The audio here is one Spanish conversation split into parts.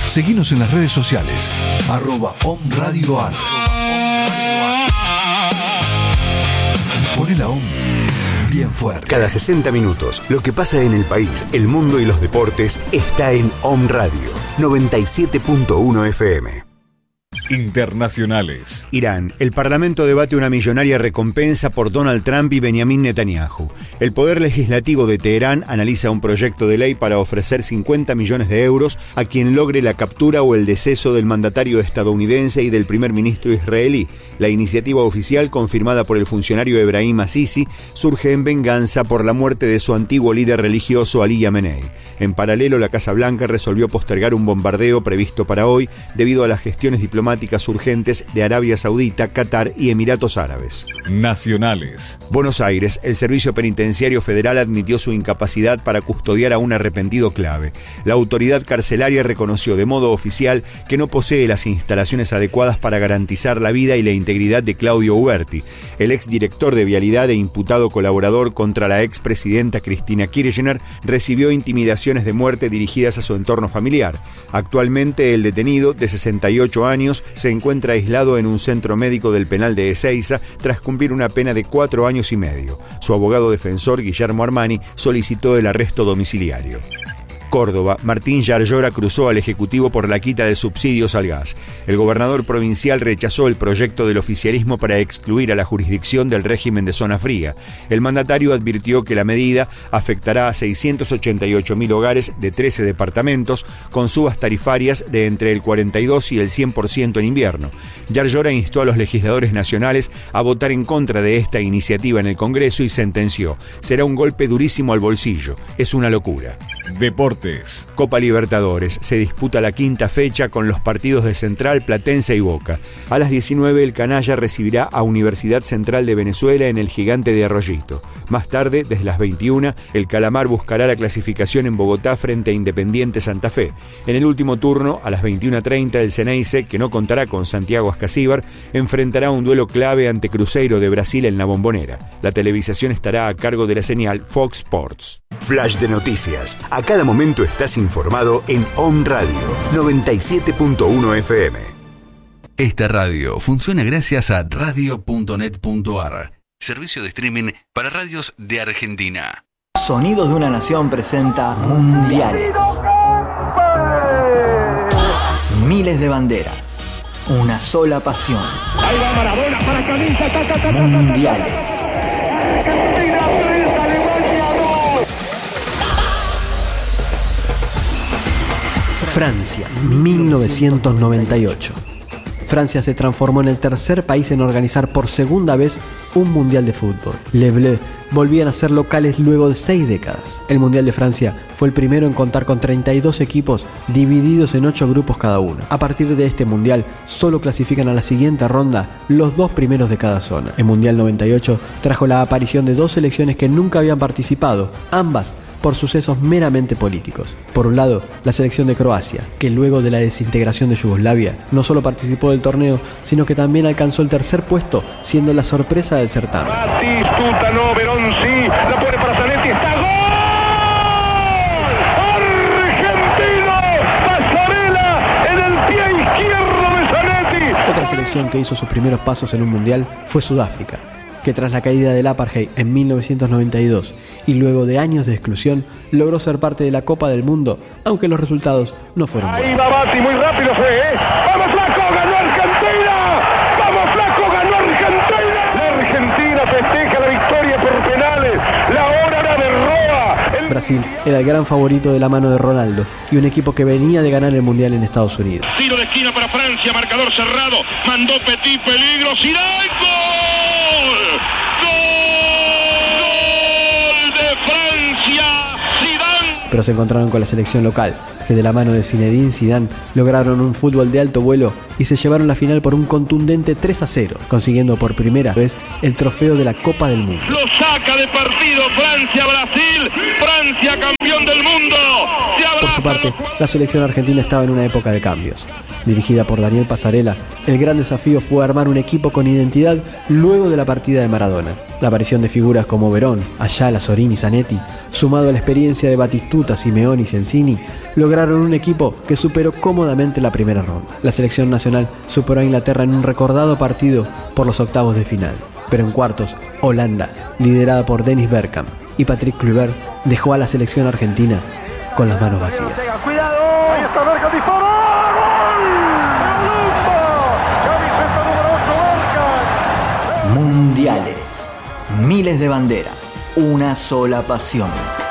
Seguinos en las redes sociales, @OMRadioAR. Poné la OM bien fuerte. Cada 60 minutos, lo que pasa en el país, el mundo y los deportes está en OM Radio 97.1 FM. Internacionales. Irán. El Parlamento debate una millonaria recompensa por Donald Trump y Benjamin Netanyahu. El Poder Legislativo de Teherán analiza un proyecto de ley para ofrecer 50 millones de euros a quien logre la captura o el deceso del mandatario estadounidense y del primer ministro israelí. La iniciativa oficial, confirmada por el funcionario Ebrahim Assisi, surge en venganza por la muerte de su antiguo líder religioso Ali Khamenei. En paralelo, la Casa Blanca resolvió postergar un bombardeo previsto para hoy debido a las gestiones diplomáticas urgentes de Arabia Saudita, Qatar y Emiratos Árabes. Nacionales. Buenos Aires. El Servicio Penitenciario Federal admitió su incapacidad para custodiar a un arrepentido clave. La autoridad carcelaria reconoció de modo oficial que no posee las instalaciones adecuadas para garantizar la vida y la integridad de Claudio Uberti, el exdirector de Vialidad e imputado colaborador contra la expresidenta Cristina Kirchner, recibió intimidaciones de muerte dirigidas a su entorno familiar. Actualmente, el detenido, de 68 años, se encuentra aislado en un centro médico del penal de Ezeiza tras cumplir una pena de 4 años y medio. Su abogado defensor, Guillermo Armani, solicitó el arresto domiciliario. Córdoba. Martín Yarlora cruzó al Ejecutivo por la quita de subsidios al gas. El gobernador provincial rechazó el proyecto del oficialismo para excluir a la jurisdicción del régimen de zona fría. El mandatario advirtió que la medida afectará a 688.000 hogares de 13 departamentos, con subas tarifarias de entre el 42 y el 100% en invierno. Yarlora instó a los legisladores nacionales a votar en contra de esta iniciativa en el Congreso y sentenció: será un golpe durísimo al bolsillo. Es una locura. Deportes. Copa Libertadores. Se disputa la quinta fecha con los partidos de Central, Platense y Boca. A las 19 el Canalla recibirá a Universidad Central de Venezuela en el Gigante de Arroyito. Más tarde, desde las 21, el Calamar buscará la clasificación en Bogotá frente a Independiente Santa Fe. En el último turno, a las 21:30, el Ceneice, que no contará con Santiago Ascasíbar, enfrentará un duelo clave ante Cruzeiro de Brasil en la Bombonera. La televisación estará a cargo de la señal Fox Sports. Flash de noticias. A cada momento estás informado en OM Radio 97.1 FM. Esta radio funciona gracias a radio.net.ar, servicio de streaming para radios de Argentina. Sonidos de una Nación presenta Mundiales. Miles de banderas, una sola pasión. Ahí va Maradona para camisa, Mundiales. Francia, 1998. Francia se transformó en el tercer país en organizar por segunda vez un Mundial de Fútbol. Les Bleus volvían a ser locales luego de 6 décadas. El Mundial de Francia fue el primero en contar con 32 equipos divididos en 8 grupos cada uno. A partir de este Mundial, solo clasifican a la siguiente ronda los 2 primeros de cada zona. El Mundial 98 trajo la aparición de 2 selecciones que nunca habían participado, ambas por sucesos meramente políticos. Por un lado, la selección de Croacia, que luego de la desintegración de Yugoslavia no solo participó del torneo, sino que también alcanzó el tercer puesto, siendo la sorpresa del certamen. Batistuta, no, Verón sí, la pone para Zanetti, está gol. Argentino, Pasarela en el pie izquierdo de Zanetti. Otra selección que hizo sus primeros pasos en un mundial fue Sudáfrica, que tras la caída del apartheid en 1992 y luego de años de exclusión, logró ser parte de la Copa del Mundo, aunque los resultados no fueron buenos. Ahí va Bati, muy rápido fue, ¡Vamos Flaco, ganó Argentina! ¡Vamos Flaco, ganó Argentina! La Argentina festeja la victoria por penales, la hora de Roa. Brasil era el gran favorito de la mano de Ronaldo y un equipo que venía de ganar el Mundial en Estados Unidos. Tiro de esquina para Francia, marcador cerrado, mandó Petit, peligro, Zidane, ¡gol! Pero se encontraron con la selección local, que de la mano de Zinedine Zidane lograron un fútbol de alto vuelo y se llevaron la final por un contundente 3-0, consiguiendo por primera vez el trofeo de la Copa del Mundo. Lo saca de partido Francia-Brasil, Francia campeón del mundo. Por su parte, la selección argentina estaba en una época de cambios. Dirigida por Daniel Passarella, el gran desafío fue armar un equipo con identidad luego de la partida de Maradona. La aparición de figuras como Verón, Ayala, Sorín y Zanetti, sumado a la experiencia de Batistuta, Simeone y Sensini, lograron un equipo que superó cómodamente la primera ronda. La selección nacional superó a Inglaterra en un recordado partido por los octavos de final. Pero en cuartos, Holanda, liderada por Dennis Bergkamp y Patrick Kluivert, dejó a la selección argentina con las manos vacías. Cuidado, ahí está Bergkamp, dispara. Mundiales. Miles de banderas. Una sola pasión.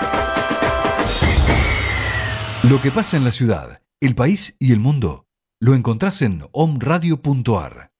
Lo que pasa en la ciudad, el país y el mundo lo encontrás en omradio.ar.